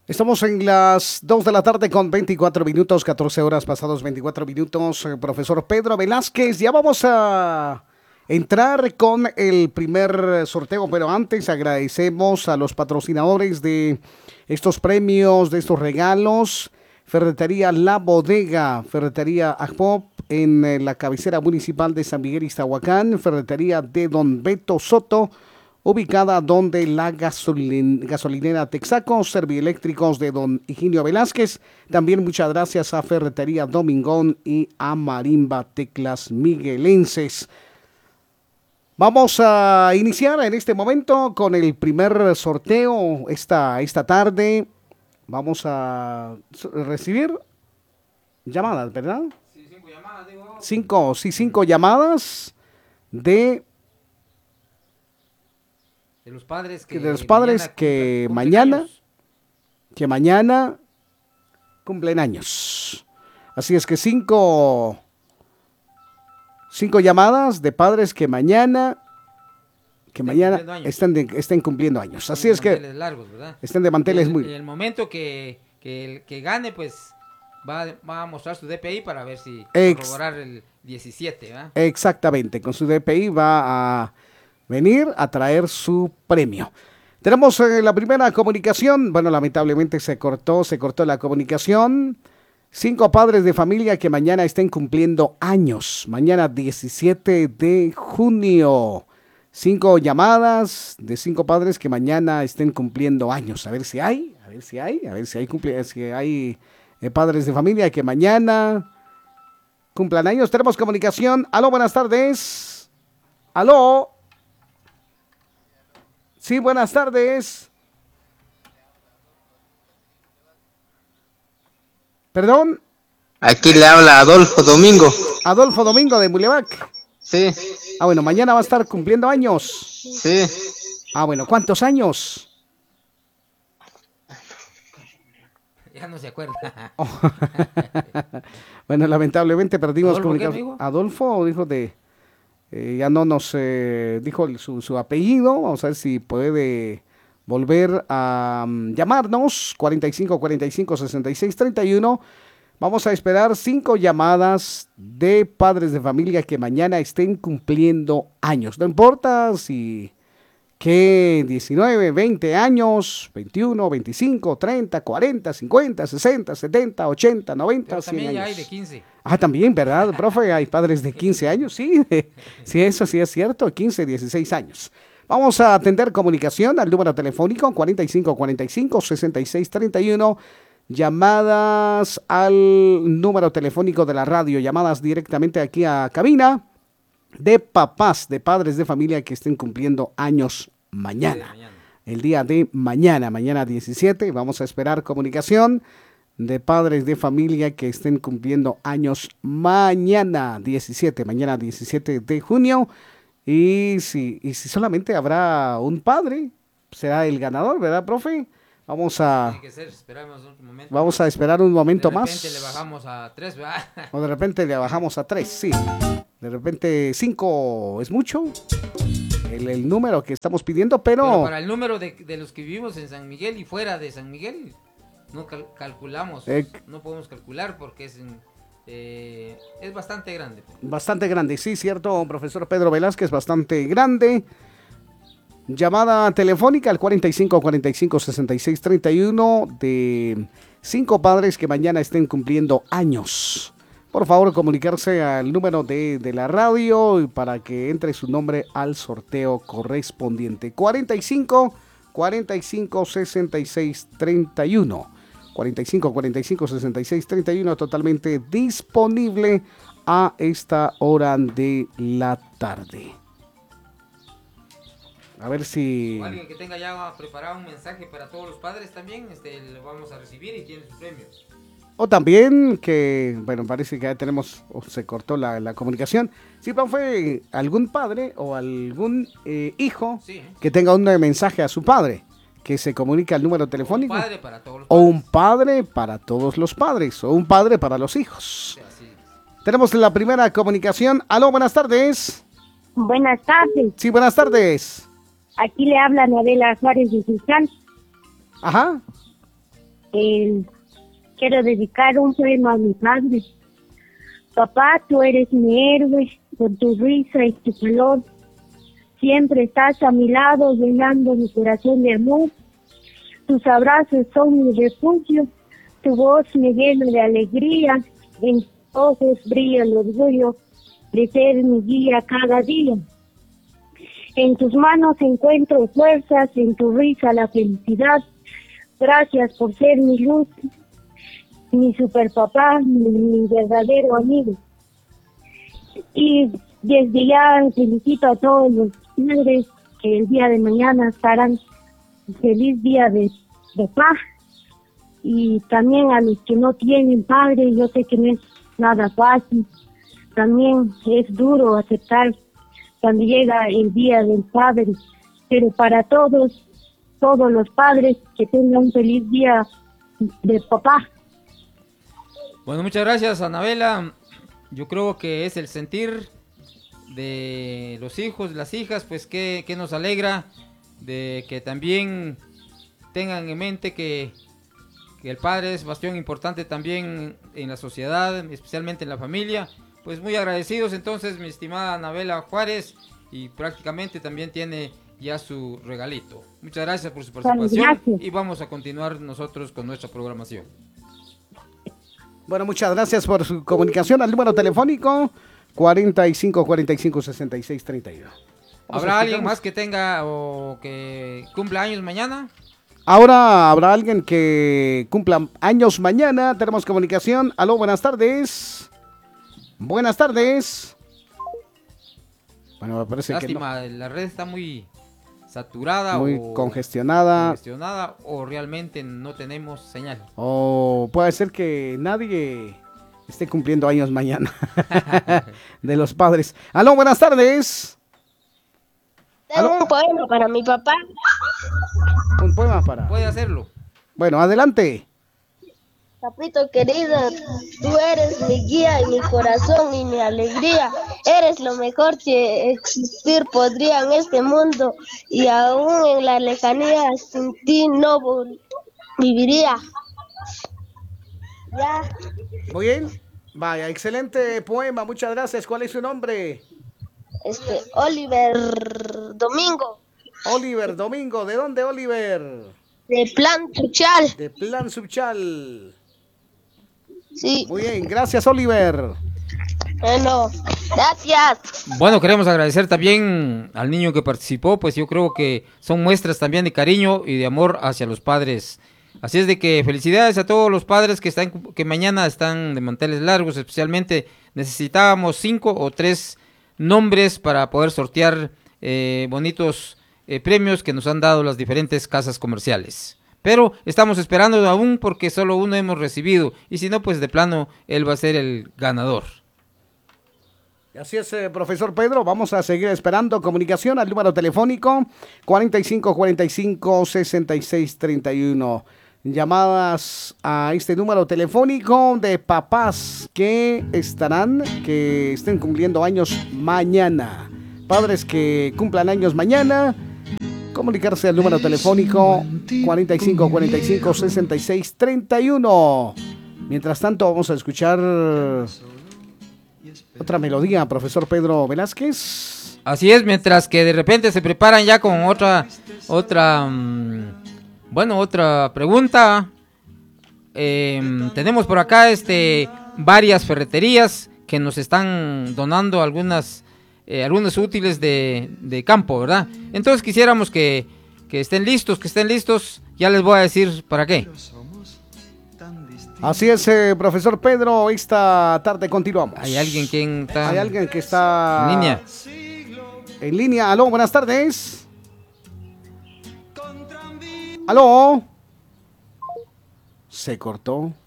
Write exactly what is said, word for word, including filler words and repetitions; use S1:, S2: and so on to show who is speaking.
S1: Estamos en las dos de la tarde con veinticuatro minutos, catorce horas pasados veinticuatro minutos. Eh, profesor Pedro Velázquez, ya vamos a entrar con el primer sorteo, pero antes agradecemos a los patrocinadores de estos premios, de estos regalos. Ferretería La Bodega, Ferretería Ajpop en eh, la cabecera municipal de San Miguel Iztahuacán, Ferretería de Don Beto Soto, ubicada donde la gasolin gasolinera Texaco, Servieléctricos de don Higinio Velázquez. También muchas gracias a Ferretería Domingón y a Marimba Teclas Miguelenses. Vamos a iniciar en este momento con el primer sorteo esta, esta tarde. Vamos a recibir llamadas, ¿verdad?
S2: Sí, cinco llamadas, digo.
S1: Cinco, sí, cinco llamadas de...
S2: De los padres que,
S1: de los padres
S2: mañana
S1: que
S2: cumplen,
S1: mañana,
S2: años.
S1: que mañana cumplen años. Así es que cinco, cinco llamadas de padres que mañana, que
S2: Estén
S1: mañana
S2: cumpliendo años.
S1: estén, de- estén cumpliendo años. Así
S2: Son
S1: es que
S2: manteles largos, ¿verdad?
S1: estén de manteles
S2: En,
S1: muy...
S2: en el momento que, que el que gane, pues va, va a mostrar su D P I para ver si
S1: Ex-
S2: corroborar el diecisiete, ¿verdad?
S1: Exactamente, con su D P I va a venir a traer su premio. Tenemos eh, la primera comunicación. Bueno, lamentablemente se cortó, se cortó la comunicación. Cinco padres de familia que mañana estén cumpliendo años. Mañana diecisiete de junio. Cinco llamadas de cinco padres que mañana estén cumpliendo años. A ver si hay, a ver si hay, a ver si hay, cumple, si hay eh, padres de familia que mañana cumplan años. Tenemos comunicación. Aló, buenas tardes. Aló. Sí, buenas tardes. Perdón,
S3: Aquí le habla Adolfo Domingo.
S1: Adolfo Domingo de Mulevac.
S3: Sí,
S1: Ah, bueno, mañana va a estar cumpliendo años.
S3: sí.
S1: Ah, bueno, ¿cuántos años?
S2: Ya no se acuerda.
S1: Oh. Bueno, lamentablemente perdimos
S2: ¿Adolfo qué,
S1: comunicación.
S2: amigo?
S1: Adolfo dijo de... eh, ya no nos eh, dijo el- su, su apellido. Vamos a ver si puede volver a mm, llamarnos. cuarenta y cinco, cuarenta y cinco, sesenta y seis, treinta y uno. Vamos a esperar cinco llamadas de padres de familia que mañana estén cumpliendo años. No importa si que diecinueve, veinte años, veintiuno, veinticinco, treinta, cuarenta, cincuenta, sesenta, setenta, ochenta, noventa,
S2: Pero
S1: cien
S2: también ya hay
S1: años.
S2: de quince.
S1: Ah, también, ¿verdad, profe? Hay padres de quince años, sí. Sí, eso sí es cierto, quince, dieciséis años. Vamos a atender comunicación al número telefónico cuarenta y cinco, cuarenta y cinco, sesenta y seis, treinta y uno. Llamadas al número telefónico de la radio, llamadas directamente aquí a cabina de papás, de padres de familia que estén cumpliendo años mañana.
S2: mañana.
S1: El día de mañana, mañana diecisiete, vamos a esperar comunicación de padres de familia que estén cumpliendo años mañana diecisiete, mañana diecisiete de junio. Y si, y si solamente habrá un padre, será el ganador, ¿verdad, profe? Vamos a,
S2: Tiene que ser, esperamos un momento.
S1: vamos a esperar un momento
S2: De
S1: más.
S2: repente le bajamos a tres, ¿verdad?
S1: O de repente le bajamos a tres, sí. De repente cinco es mucho, el, el número que estamos pidiendo, pero,
S2: Pero para el número de, de los que vivimos en San Miguel y fuera de San Miguel, no cal- calculamos,
S1: Eh,
S2: no podemos calcular porque es, en- eh, es bastante grande.
S1: bastante grande, sí, cierto, profesor Pedro Velázquez, bastante grande. Llamada telefónica al cuarenta y cinco, cuarenta y cinco, sesenta y seis, treinta y uno de cinco padres que mañana estén cumpliendo años. Por favor, comunicarse al número de, de la radio para que entre su nombre al sorteo correspondiente. cuarenta y cinco, cuarenta y cinco, sesenta y seis, treinta y uno. cuarenta y cinco, cuarenta y cinco, sesenta y seis, treinta y uno, totalmente disponible a esta hora de la tarde. A ver si...
S2: O alguien que tenga ya preparado un mensaje para todos los padres también, este, lo vamos a recibir y tiene sus premios.
S1: O también que, bueno, parece que ya tenemos, o se cortó la, la comunicación. Sí, fue algún padre o algún eh, hijo
S2: Sí.
S1: que tenga un mensaje a su padre, que se comunique al número telefónico.
S2: Un padre para todos los
S1: O
S2: padres.
S1: un padre para todos los padres, o un padre para los hijos.
S2: O sea, sí.
S1: Tenemos la primera comunicación. Aló, buenas tardes.
S4: Buenas tardes,
S1: Sí, buenas tardes.
S4: aquí le habla Adela Suárez de Fiscal.
S1: Ajá.
S4: eh, quiero dedicar un poema a mi padre. Papá, tú eres mi héroe, con tu risa y tu color. Siempre estás a mi lado, llenando mi corazón de amor. Tus abrazos son mi refugio, tu voz me llena de alegría. En tus ojos brilla el orgullo de ser mi guía cada día. En tus manos encuentro fuerzas, en tu risa la felicidad. Gracias por ser mi luz, mi super papá, mi, mi verdadero amigo. Y desde ya felicito a todos los padres que el día de mañana estarán feliz día de, de paz. Y también a los que no tienen padre, yo sé que no es nada fácil. También es duro aceptar cuando llega el día del padre, pero para todos, todos los padres, que tengan un feliz día de papá.
S2: Bueno, muchas gracias, Anabela. Yo creo que es el sentir de los hijos, las hijas, pues que, que nos alegra de que también tengan en mente que, que el padre es bastión importante también en la sociedad, especialmente en la familia. Pues muy agradecidos entonces, mi estimada Anabela Juárez, y prácticamente también tiene ya su regalito. Muchas gracias por su participación.
S4: Gracias.
S2: Y vamos a continuar nosotros con nuestra programación.
S1: Bueno, muchas gracias por su comunicación al número telefónico cuarenta y cinco, cuarenta y cinco, sesenta y seis, treinta y uno.
S2: ¿Habrá alguien más que tenga o que cumpla años mañana?
S1: Ahora habrá alguien que cumpla años mañana. Tenemos comunicación. Aló, buenas tardes. Buenas tardes. Bueno, me parece
S2: Lástima,
S1: que no.
S2: la red está muy saturada,
S1: Muy
S2: o
S1: congestionada.
S2: congestionada, o realmente no tenemos señal.
S1: O puede ser que nadie esté cumpliendo años mañana de los padres. Aló, buenas tardes.
S5: Tengo
S1: ¿Aló?
S5: un poema para mi papá.
S1: Un poema para...
S2: Puede hacerlo.
S1: Bueno, adelante.
S5: Papito querido, tú eres mi guía y mi corazón y mi alegría. Eres lo mejor que existir podría en este mundo, y aún en la lejanía sin ti no vol- viviría. Ya.
S1: Muy bien. Vaya, excelente poema. Muchas gracias. ¿Cuál es su nombre?
S5: Este, Oliver Domingo,
S1: Oliver Domingo. ¿De dónde, Oliver?
S5: de Plan Chuchal.
S1: De Plan Subchal.
S5: Sí,
S1: Muy bien. Gracias, Oliver.
S5: bueno, gracias.
S2: Bueno, queremos agradecer también al niño que participó, pues yo creo que son muestras también de cariño y de amor hacia los padres. Así es de que felicidades a todos los padres que están, que mañana están de manteles largos. Especialmente necesitábamos cinco o tres nombres para poder sortear eh, bonitos eh, premios que nos han dado las diferentes casas comerciales. Pero estamos esperando aún porque solo uno hemos recibido, y si no, pues de plano él va a ser el ganador.
S1: Así es, eh, profesor Pedro. Vamos a seguir esperando comunicación al número telefónico cuarenta y cinco, cuarenta y cinco, sesenta y seis, treinta y uno. Llamadas a este número telefónico de papás que estarán, que estén cumpliendo años mañana. Padres que cumplan años mañana, comunicarse al número telefónico cuarenta y cinco, cuarenta y cinco, sesenta y seis, treinta y uno. Mientras tanto, vamos a escuchar otra melodía, profesor Pedro Velázquez.
S2: Así es, mientras que de repente se preparan ya con otra, otra, mmm, bueno, otra pregunta. Eh, tenemos por acá este varias ferreterías que nos están donando algunas, eh, algunos útiles de, de campo, ¿verdad? Entonces quisiéramos que, que estén listos, que estén listos. Ya les voy a decir para qué.
S1: Así es, eh, profesor Pedro, esta tarde continuamos.
S2: Hay alguien que está,
S1: Hay alguien que está
S2: en línea.
S1: En línea, aló, buenas tardes. Aló. Se cortó.